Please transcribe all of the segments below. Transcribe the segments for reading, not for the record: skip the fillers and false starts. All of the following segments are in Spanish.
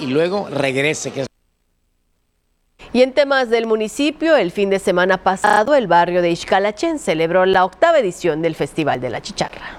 y luego regrese. Y en temas del municipio, el fin de semana pasado, el barrio de Ixcalachén celebró la 8ª edición del Festival de la Chicharra.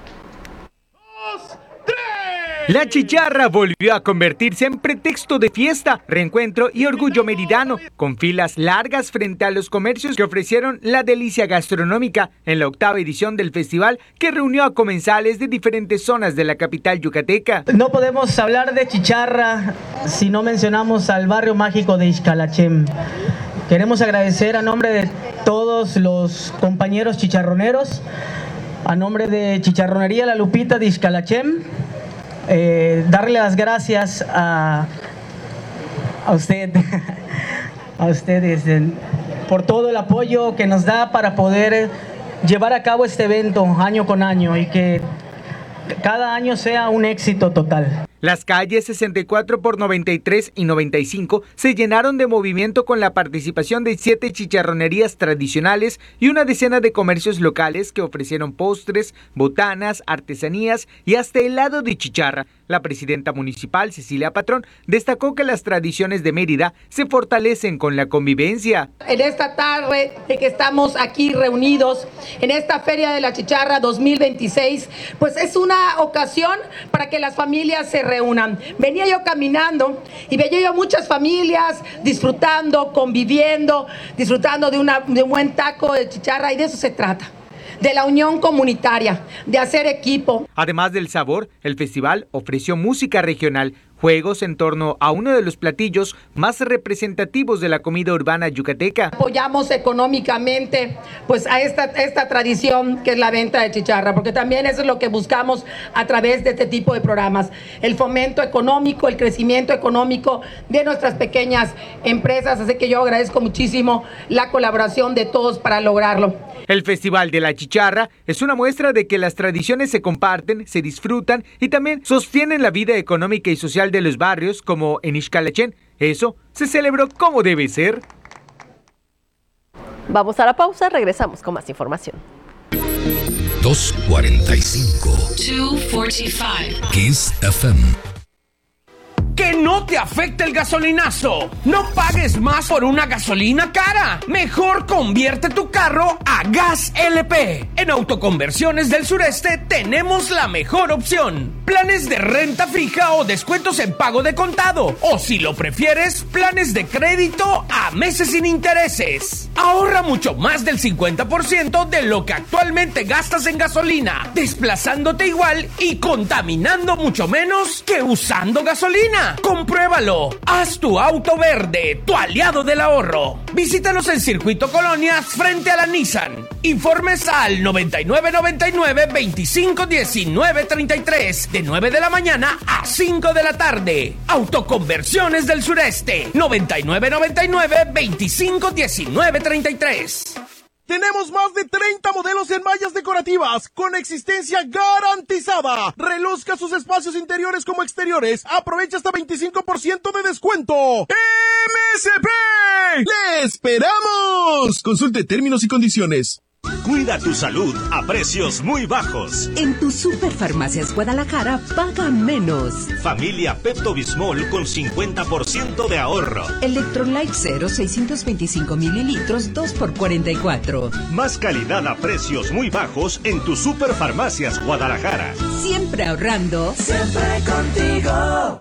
La chicharra volvió a convertirse en pretexto de fiesta, reencuentro y orgullo meridano, con filas largas frente a los comercios que ofrecieron la delicia gastronómica en la 8ª edición del festival, que reunió a comensales de diferentes zonas de la capital yucateca. No podemos hablar de chicharra si no mencionamos al barrio mágico de Ixcalachén. Queremos agradecer a nombre de todos los compañeros chicharroneros, a nombre de Chicharronería La Lupita de Ixcalachén, darle las gracias a ustedes por todo el apoyo que nos da para poder llevar a cabo este evento año con año y que cada año sea un éxito total. Las calles 64 por 93 y 95 se llenaron de movimiento con la participación de 7 chicharronerías tradicionales y una decena de comercios locales que ofrecieron postres, botanas, artesanías y hasta helado de chicharra. La presidenta municipal, Cecilia Patrón, destacó que las tradiciones de Mérida se fortalecen con la convivencia. En esta tarde de que estamos aquí reunidos en esta Feria de la Chicharra 2026, pues es una ocasión para que las familias se reúnan. Venía yo caminando y veía yo muchas familias disfrutando, conviviendo, disfrutando de un buen taco de chicharra, y de eso se trata. De la unión comunitaria, de hacer equipo. Además del sabor, el festival ofreció música regional, juegos en torno a uno de los platillos más representativos de la comida urbana yucateca. Apoyamos económicamente pues a esta tradición que es la venta de chicharra, porque también eso es lo que buscamos a través de este tipo de programas, el fomento económico, el crecimiento económico de nuestras pequeñas empresas, así que yo agradezco muchísimo la colaboración de todos para lograrlo. El Festival de la Chicharra es una muestra de que las tradiciones se comparten, se disfrutan y también sostienen la vida económica y social de los barrios, como en Ixcalachén. Eso se celebró como debe ser. Vamos a la pausa, regresamos con más información. 2:45. 2:45. Kiss FM. Que no te afecte el gasolinazo. No pagues más por una gasolina cara. Mejor convierte tu carro a gas LP. En Autoconversiones del Sureste tenemos la mejor opción. Planes de renta fija o descuentos en pago de contado. O si lo prefieres, planes de crédito a meses sin intereses. Ahorra mucho más del 50% de lo que actualmente gastas en gasolina, desplazándote igual y contaminando mucho menos que usando gasolina. ¡Compruébalo! Haz tu auto verde, tu aliado del ahorro. Visítanos en Circuito Colonias frente a la Nissan. Informes al 9999-251933, de 9 de la mañana a 5 de la tarde. Autoconversiones del Sureste, 9999-251933. Tenemos más de 30 modelos en mallas decorativas con existencia garantizada. Reluzca sus espacios interiores como exteriores. Aprovecha hasta 25% de descuento. ¡MSP! ¡Le esperamos! Consulte términos y condiciones. Cuida tu salud a precios muy bajos. En tu Superfarmacias Guadalajara paga menos. Familia Pepto-Bismol con 50% de ahorro. Electrolyte 0, 625 mililitros, 2 por 44. Más calidad a precios muy bajos en tu Superfarmacias Guadalajara. Siempre ahorrando. Siempre contigo.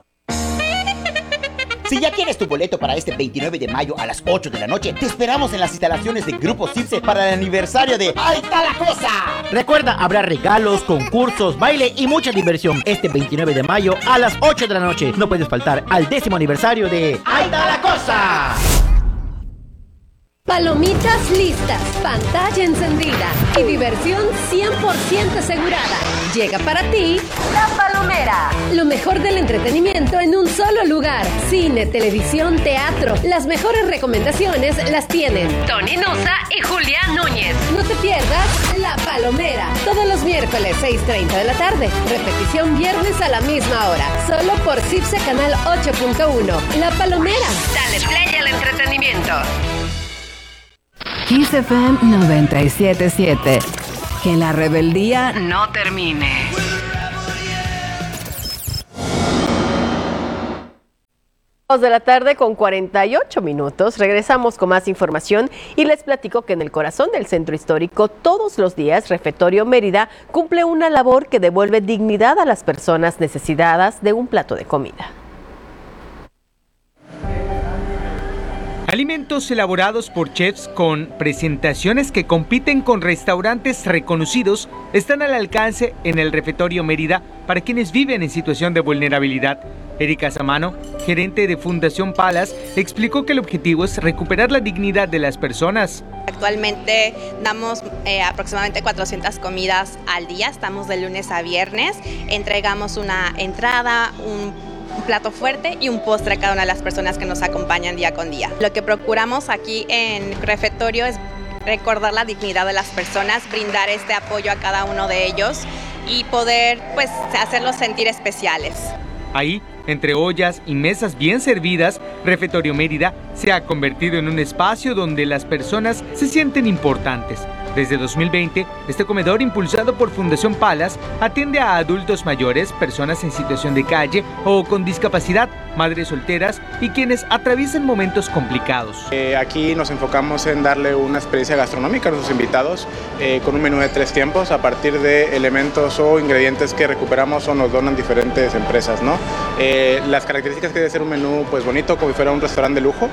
Si ya tienes tu boleto para este 29 de mayo a las 8 de la noche, te esperamos en las instalaciones de Grupo Cipse para el aniversario de ¡Ahí está la cosa! Recuerda, habrá regalos, concursos, baile y mucha diversión este 29 de mayo a las 8 de la noche. No puedes faltar al 10º aniversario de ¡Ahí está la cosa! Palomitas listas, pantalla encendida y diversión 100% asegurada. Llega para ti La Palomera. Lo mejor del entretenimiento en un solo lugar. Cine, televisión, teatro. Las mejores recomendaciones las tienen Tony Nusa y Julián Núñez. No te pierdas La Palomera. Todos los miércoles 6:30 de la tarde. Repetición viernes a la misma hora. Solo por Cipse Canal 8.1. La Palomera. Dale play al entretenimiento. Kiss FM 97.7. Que la rebeldía no termine. 2 de la tarde con 48 minutos. Regresamos con más información y les platico que en el corazón del centro histórico todos los días Refectorio Mérida cumple una labor que devuelve dignidad a las personas necesitadas de un plato de comida. Alimentos elaborados por chefs con presentaciones que compiten con restaurantes reconocidos están al alcance en el Refectorio Mérida para quienes viven en situación de vulnerabilidad. Erika Samano, gerente de Fundación Palas, explicó que el objetivo es recuperar la dignidad de las personas. Actualmente damos aproximadamente 400 comidas al día, estamos de lunes a viernes, entregamos una entrada, un plato fuerte y un postre a cada una de las personas que nos acompañan día con día. Lo que procuramos aquí en Refectorio es recordar la dignidad de las personas, brindar este apoyo a cada uno de ellos y poder pues hacerlos sentir especiales. Ahí, entre ollas y mesas bien servidas, Refectorio Mérida se ha convertido en un espacio donde las personas se sienten importantes. Desde 2020, este comedor, impulsado por Fundación Palas, atiende a adultos mayores, personas en situación de calle o con discapacidad, madres solteras y quienes atraviesan momentos complicados. Aquí nos enfocamos en darle una experiencia gastronómica a nuestros invitados con un menú de 3 tiempos a partir de elementos o ingredientes que recuperamos o nos donan diferentes empresas, ¿no? Las características que debe ser un menú pues bonito, como si fuera un restaurante de lujo,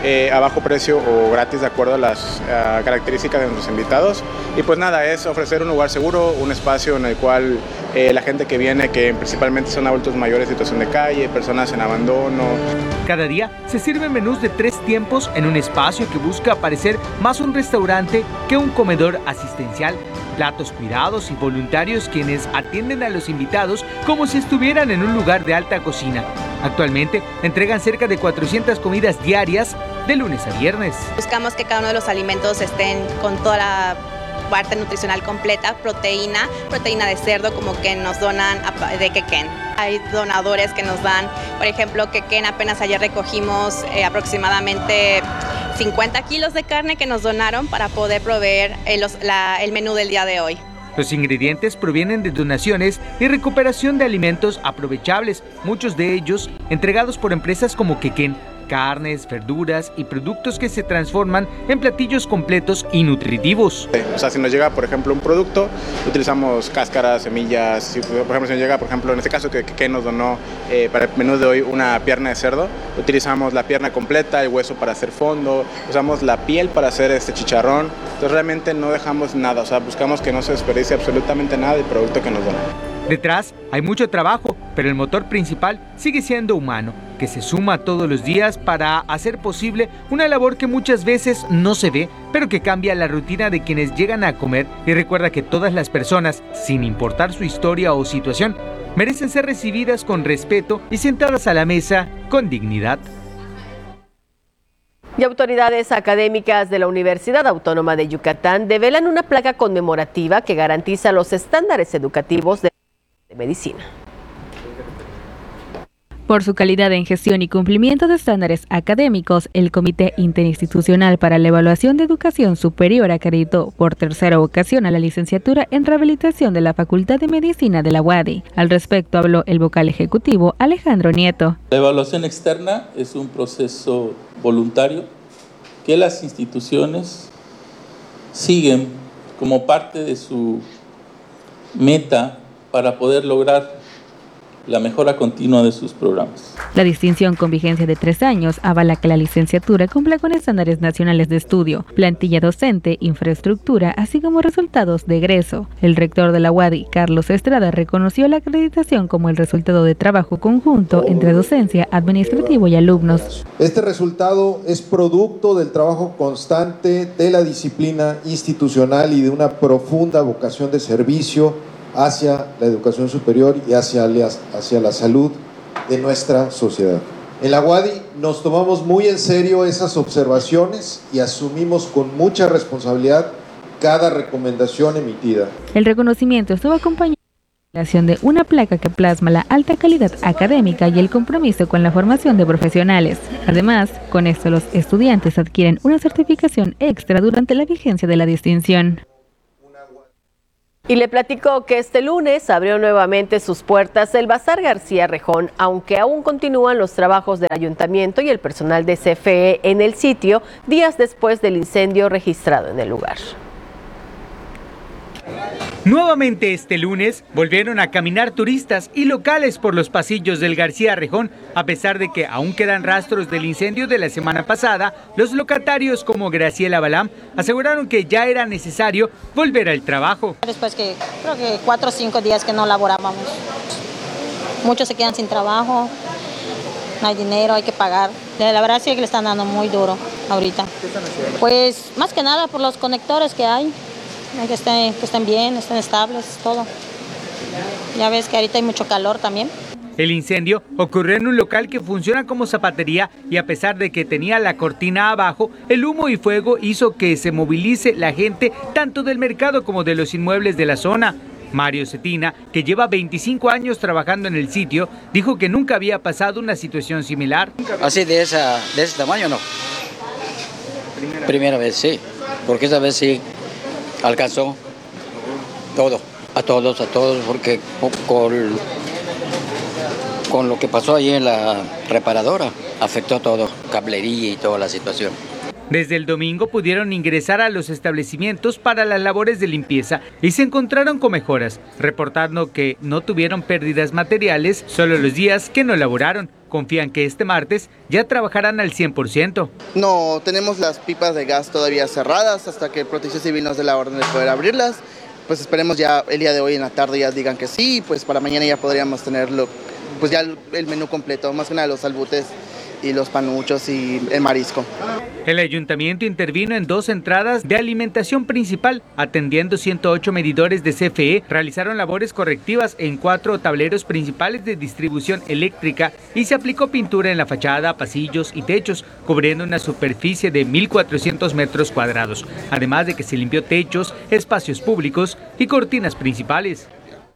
a bajo precio o gratis de acuerdo a las características de nuestros invitados. Y pues nada, es ofrecer un lugar seguro, un espacio en el cual la gente que viene, que principalmente son adultos mayores en situación de calle, personas en abandono. Cada día se sirven menús de 3 tiempos en un espacio que busca parecer más un restaurante que un comedor asistencial. Platos cuidados y voluntarios quienes atienden a los invitados como si estuvieran en un lugar de alta cocina. Actualmente entregan cerca de 400 comidas diarias de lunes a viernes. Buscamos que cada uno de los alimentos estén con toda la parte nutricional completa, proteína de cerdo como que nos donan de quequén. Hay donadores que nos dan, por ejemplo, quequén, apenas ayer recogimos aproximadamente 50 kilos de carne que nos donaron para poder proveer el menú del día de hoy. Los ingredientes provienen de donaciones y recuperación de alimentos aprovechables, muchos de ellos entregados por empresas como Quequén, carnes, verduras y productos que se transforman en platillos completos y nutritivos. O sea, si nos llega, por ejemplo, un producto, utilizamos cáscaras, semillas. Si, por ejemplo, si nos llega, por ejemplo, en este caso que nos donó para el menú de hoy una pierna de cerdo, utilizamos la pierna completa, el hueso para hacer fondo, usamos la piel para hacer este chicharrón. Entonces realmente no dejamos nada, o sea, buscamos que no se desperdicie absolutamente nada del producto que nos donan. Detrás hay mucho trabajo, pero el motor principal sigue siendo humano, que se suma todos los días para hacer posible una labor que muchas veces no se ve, pero que cambia la rutina de quienes llegan a comer y recuerda que todas las personas, sin importar su historia o situación, merecen ser recibidas con respeto y sentadas a la mesa con dignidad. Y autoridades académicas de la Universidad Autónoma de Yucatán develan una placa conmemorativa que garantiza los estándares educativos de medicina. Por su calidad en gestión y cumplimiento de estándares académicos, el Comité Interinstitucional para la Evaluación de Educación Superior acreditó por tercera ocasión a la licenciatura en Rehabilitación de la Facultad de Medicina de la UADY. Al respecto habló el vocal ejecutivo Alejandro Nieto. La evaluación externa es un proceso voluntario que las instituciones siguen como parte de su meta para poder lograr la mejora continua de sus programas. La distinción con vigencia de 3 años avala que la licenciatura cumpla con estándares nacionales de estudio, plantilla docente, infraestructura, así como resultados de egreso. El rector de la UADY, Carlos Estrada, reconoció la acreditación como el resultado de trabajo conjunto entre docencia, administrativo y alumnos. Este resultado es producto del trabajo constante de la disciplina institucional y de una profunda vocación de servicio hacia la educación superior y hacia la salud de nuestra sociedad. En la UADY nos tomamos muy en serio esas observaciones y asumimos con mucha responsabilidad cada recomendación emitida. El reconocimiento estuvo acompañado de la creación de una placa que plasma la alta calidad académica y el compromiso con la formación de profesionales. Además, con esto los estudiantes adquieren una certificación extra durante la vigencia de la distinción. Y le platico que este lunes abrió nuevamente sus puertas el Bazar García Rejón, aunque aún continúan los trabajos del ayuntamiento y el personal de CFE en el sitio días después del incendio registrado en el lugar. Nuevamente este lunes volvieron a caminar turistas y locales por los pasillos del García Rejón. A pesar de que aún quedan rastros del incendio de la semana pasada, los locatarios como Graciela Balam aseguraron que ya era necesario volver al trabajo. Después que creo que 4 o 5 días que no laborábamos, muchos se quedan sin trabajo, no hay dinero, hay que pagar. La verdad sí que le están dando muy duro ahorita. ¿Qué están haciendo? Pues más que nada por los conectores que hay. Que estén bien, estén estables, todo. Ya ves que ahorita hay mucho calor también. El incendio ocurrió en un local que funciona como zapatería y a pesar de que tenía la cortina abajo, el humo y fuego hizo que se movilice la gente tanto del mercado como de los inmuebles de la zona. Mario Cetina, que lleva 25 años trabajando en el sitio, dijo que nunca había pasado una situación similar. Así de ese tamaño no. Primera vez sí, porque esa vez sí alcanzó todo, a todos, porque con lo que pasó ahí en la reparadora afectó todo, cablería y toda la situación. Desde el domingo pudieron ingresar a los establecimientos para las labores de limpieza y se encontraron con mejoras, reportando que no tuvieron pérdidas materiales solo los días que no laboraron. Confían que este martes ya trabajarán al 100%. No, tenemos las pipas de gas todavía cerradas hasta que el Protección Civil nos dé la orden de poder abrirlas. Pues esperemos ya el día de hoy en la tarde ya digan que sí, pues para mañana ya podríamos tenerlo, pues ya el menú completo, más que nada los albutes y los panuchos y el marisco. El ayuntamiento intervino en 2 entradas de alimentación principal, atendiendo 108 medidores de CFE, realizaron labores correctivas en 4 tableros principales de distribución eléctrica y se aplicó pintura en la fachada, pasillos y techos, cubriendo una superficie de 1.400 metros cuadrados, además de que se limpió techos, espacios públicos y cortinas principales.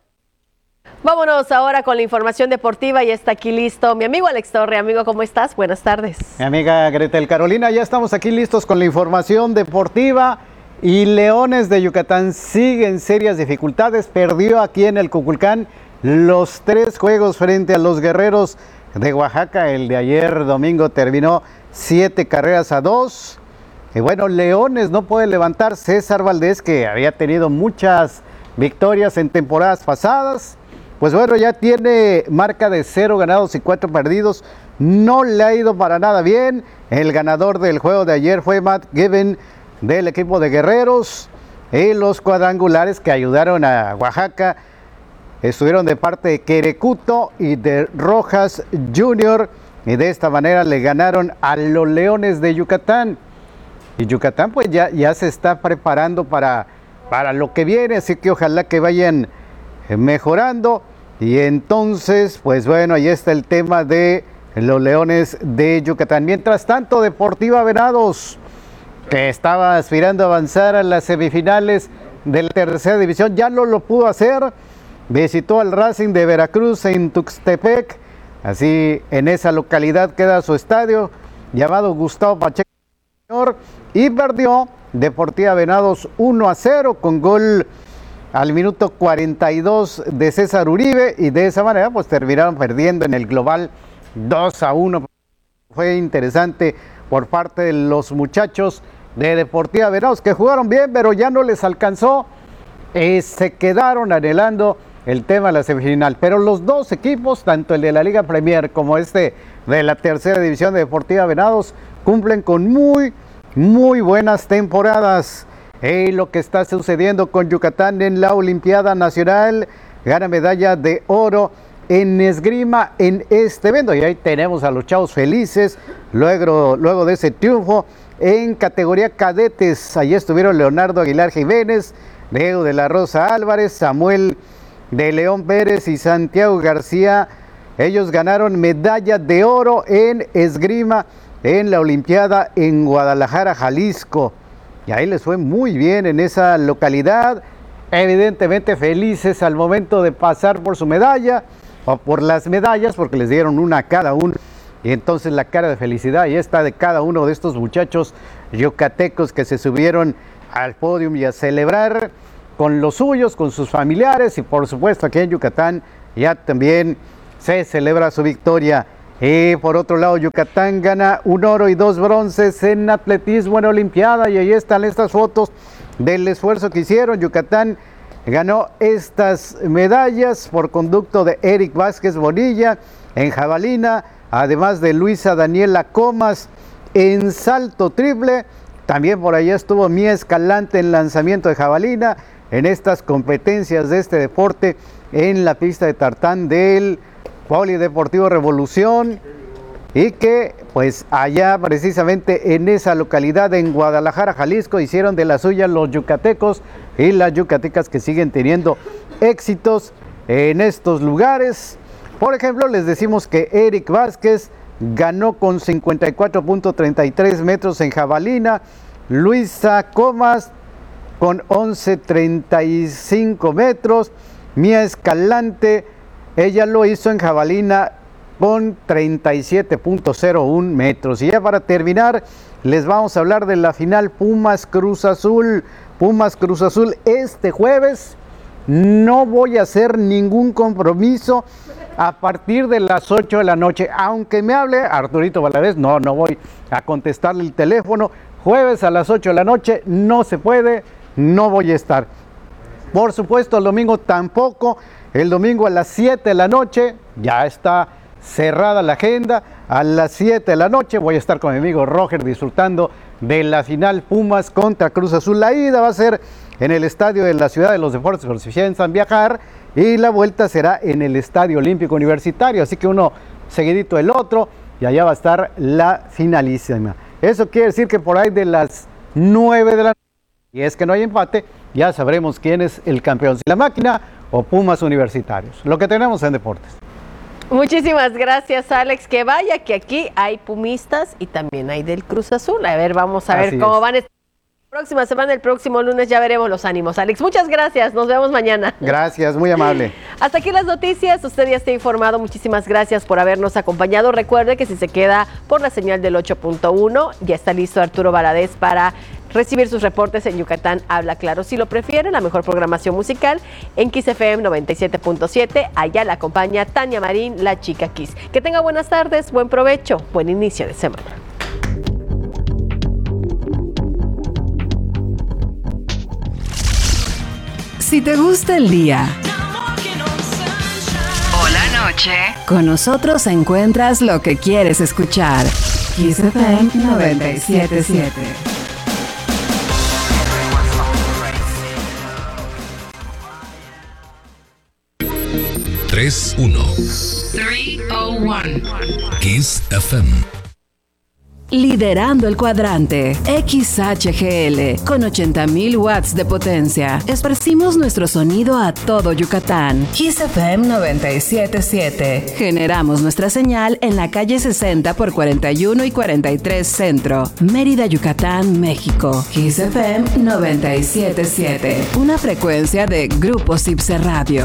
Vámonos ahora con la información deportiva y está aquí listo mi amigo Alex Torre. Amigo, ¿cómo estás? Buenas tardes. Mi amiga Gretel Carolina, ya estamos aquí listos con la información deportiva y Leones de Yucatán sigue en serias dificultades. Perdió aquí en el Cuculcán los 3 juegos frente a los Guerreros de Oaxaca. El de ayer domingo terminó 7-2. Y bueno, Leones no puede levantar. César Valdés, que había tenido muchas victorias en temporadas pasadas, pues bueno, ya tiene marca de 0 ganados y 4 perdidos. No le ha ido para nada bien. El ganador del juego de ayer fue Matt Given del equipo de Guerreros. Y los cuadrangulares que ayudaron a Oaxaca estuvieron de parte de Querecuto y de Rojas Jr. Y de esta manera le ganaron a los Leones de Yucatán. Y Yucatán pues ya se está preparando para lo que viene. Así que ojalá que vayan mejorando. Y entonces, pues bueno, ahí está el tema de los Leones de Yucatán. Mientras tanto, Deportiva Venados, que estaba aspirando a avanzar a las semifinales de la tercera división, ya no lo pudo hacer. Visitó al Racing de Veracruz en Tuxtepec. Así, en esa localidad queda su estadio, llamado Gustavo Pacheco, y perdió Deportiva Venados 1-0 con gol al minuto 42 de César Uribe, y de esa manera pues terminaron perdiendo en el global 2-1. Fue interesante por parte de los muchachos de Deportiva Venados, que jugaron bien, pero ya no les alcanzó. Se quedaron anhelando el tema de la semifinal, pero los 2 equipos, tanto el de la Liga Premier como este de la tercera división de Deportiva Venados, cumplen con muy buenas temporadas. Lo que está sucediendo con Yucatán en la Olimpiada Nacional, gana medalla de oro en esgrima en este evento, y ahí tenemos a los chavos felices luego de ese triunfo. En categoría cadetes, allí estuvieron Leonardo Aguilar Jiménez, Diego de la Rosa Álvarez, Samuel de León Pérez y Santiago García. Ellos ganaron medalla de oro en esgrima en la Olimpiada en Guadalajara, Jalisco. Y ahí les fue muy bien en esa localidad, evidentemente felices al momento de pasar por su medalla, o por las medallas, porque les dieron una a cada uno, y entonces la cara de felicidad ya está de cada uno de estos muchachos yucatecos que se subieron al podio y a celebrar con los suyos, con sus familiares y por supuesto aquí en Yucatán ya también se celebra su victoria. Y por otro lado, Yucatán gana 1 oro y 2 bronces en atletismo en Olimpiada y ahí están estas fotos del esfuerzo que hicieron. Yucatán ganó estas medallas por conducto de Eric Vázquez Bonilla en jabalina, además de Luisa Daniela Comas en salto triple. También por allá estuvo Mía Escalante en lanzamiento de jabalina en estas competencias de este deporte en la pista de tartán del Polideportivo Revolución, y que pues allá precisamente en esa localidad en Guadalajara, Jalisco, hicieron de la suya los yucatecos y las yucatecas que siguen teniendo éxitos en estos lugares. Por ejemplo, les decimos que Eric Vázquez ganó con 54.33 metros en jabalina, Luisa Comas con 11.35 metros, Mía Escalante, ella lo hizo en jabalina con 37.01 metros. Y ya para terminar, les vamos a hablar de la final Pumas Cruz Azul. Pumas Cruz Azul este jueves. No voy a hacer ningún compromiso a partir de las 8 de la noche. Aunque me hable Arturito Valadez, no voy a contestarle el teléfono. Jueves a las 8 de la noche no se puede, no voy a estar. Por supuesto, el domingo tampoco. El domingo a las 7 de la noche, ya está cerrada la agenda. A las 7 de la noche voy a estar con mi amigo Roger disfrutando de la final Pumas contra Cruz Azul. La ida va a ser en el estadio de la Ciudad de los Deportes por si piensan viajar, y la vuelta será en el Estadio Olímpico Universitario. Así que uno seguidito el otro y allá va a estar la finalísima. Eso quiere decir que por ahí de las 9 de la noche, y es que no hay empate, ya sabremos quién es el campeón, si la Máquina o Pumas Universitarios. Lo que tenemos en deportes. Muchísimas gracias, Alex. Que vaya que aquí hay pumistas y también hay del Cruz Azul. A ver, vamos a ver cómo van. Próxima semana, el próximo lunes ya veremos los ánimos. Alex, muchas gracias. Nos vemos mañana. Gracias, muy amable. Hasta aquí las noticias. Usted ya está informado. Muchísimas gracias por habernos acompañado. Recuerde que si se queda por la señal del 8.1, ya está listo Arturo Valadez para recibir sus reportes en Yucatán Habla Claro. Si lo prefiere, la mejor programación musical en Kiss FM 97.7. Allá la acompaña Tania Marín, la chica Kiss. Que tenga buenas tardes, buen provecho, buen inicio de semana. Si te gusta el día o la noche, con nosotros encuentras lo que quieres escuchar. Kiss FM 97.7. Tres, uno. 301. Kiss FM. Liderando el cuadrante, XHGL, con 80,000 watts de potencia. Esparcimos nuestro sonido a todo Yucatán. Kiss FM 97.7. Generamos nuestra señal en la calle 60 por 41 y 43 Centro, Mérida, Yucatán, México. Kiss FM 97.7. Una frecuencia de Grupo Cipse Radio.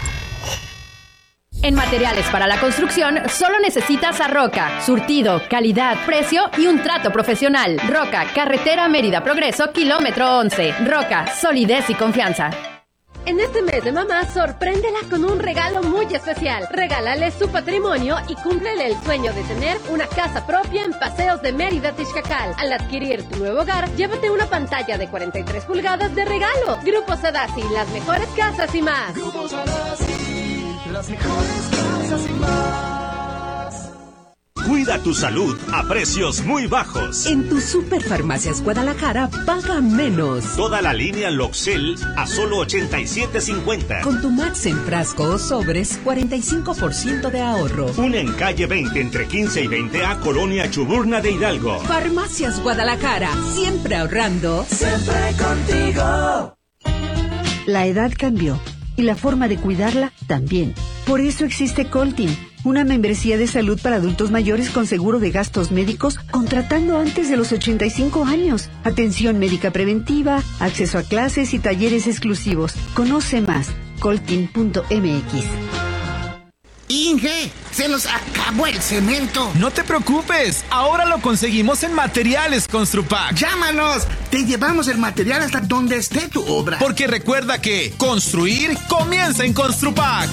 En materiales para la construcción, solo necesitas a Roca. Surtido, calidad, precio y un trato profesional. Roca, carretera Mérida Progreso, kilómetro 11. Roca, solidez y confianza. En este mes de mamá, sorpréndela con un regalo muy especial. Regálale su patrimonio y cúmplele el sueño de tener una casa propia en Paseos de Mérida, Tixcacal. Al adquirir tu nuevo hogar, llévate una pantalla de 43 pulgadas de regalo. Grupo Sadasi, las mejores casas y más. Grupo Sadasi, las mejores casas y más. Cuida tu salud a precios muy bajos. En tu Superfarmacias Guadalajara, paga menos. Toda la línea Loxel a solo $87.50. Con tu Max en frasco o sobres, 45% de ahorro. Una en calle 20 entre 15 y 20A, Colonia Chuburna de Hidalgo. Farmacias Guadalajara, siempre ahorrando. Siempre contigo. La edad cambió y la forma de cuidarla también. Por eso existe Coltin, una membresía de salud para adultos mayores con seguro de gastos médicos, contratando antes de los 85 años. Atención médica preventiva, acceso a clases y talleres exclusivos. Conoce más, coltin.mx. Inge, se nos acabó el cemento. No te preocupes, ahora lo conseguimos en Materiales Construpac. Llámanos, te llevamos el material hasta donde esté tu obra. Porque recuerda que construir comienza en Construpac.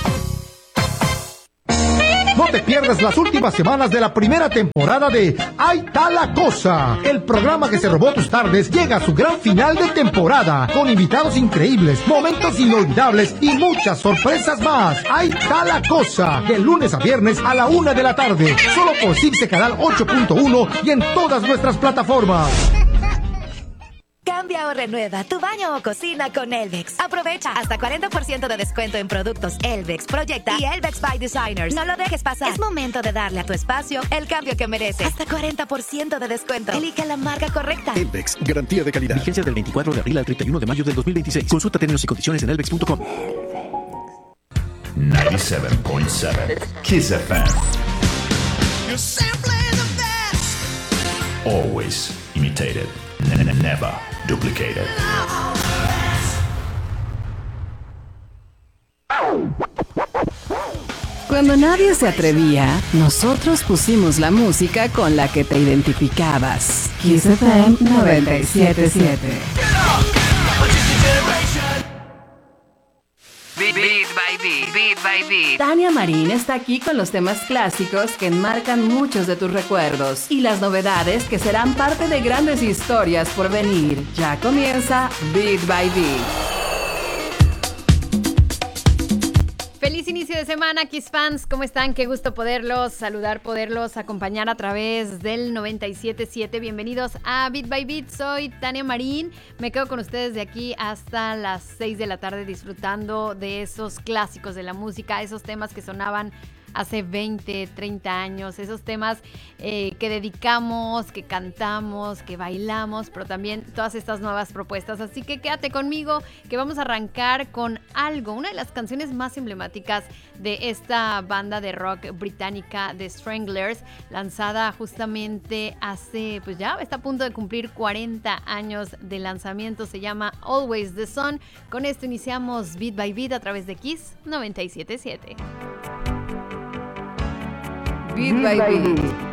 No te pierdas las últimas semanas de la primera temporada de Ahí está la cosa. El programa que se robó tus tardes llega a su gran final de temporada, con invitados increíbles, momentos inolvidables y muchas sorpresas más. Ahí está la cosa, de lunes a viernes a la 1 de la tarde, solo por CIPSE Canal 8.1 y en todas nuestras plataformas. Cambia o renueva tu baño o cocina con Elvex. Aprovecha hasta 40% de descuento en productos Elvex, Proyecta y Elvex by Designers. No lo dejes pasar. Es momento de darle a tu espacio el cambio que merece. Hasta 40% de descuento. Elige la marca correcta. Elvex, garantía de calidad. Vigencia del 24 de abril al 31 de mayo del 2026. Consulta términos y condiciones en elvex.com. 97.7 Kiss FM. You're simply the best. Always imitated. Never duplicated. Cuando nadie se atrevía, nosotros pusimos la música con la que te identificabas. Kiss FM 97.7. Beat by Beat. Tania Marín está aquí con los temas clásicos que enmarcan muchos de tus recuerdos y las novedades que serán parte de grandes historias por venir. Ya comienza Beat by Beat. Feliz inicio de semana, Kiss fans, ¿cómo están? Qué gusto poderlos saludar, poderlos acompañar a través del 97.7. Bienvenidos a Beat by Beat, soy Tania Marín. Me quedo con ustedes de aquí hasta las 6 de la tarde disfrutando de esos clásicos de la música, esos temas que sonaban hace 20, 30 años, esos temas que dedicamos, que cantamos, que bailamos, pero también todas estas nuevas propuestas. Así que quédate conmigo, que vamos a arrancar con algo, una de las canciones más emblemáticas de esta banda de rock británica, The Stranglers, lanzada justamente hace, pues ya está a punto de cumplir 40 años de lanzamiento. Se llama Always the Sun. Con esto iniciamos Beat by Beat a través de Kiss 97.7. Beat by Beat.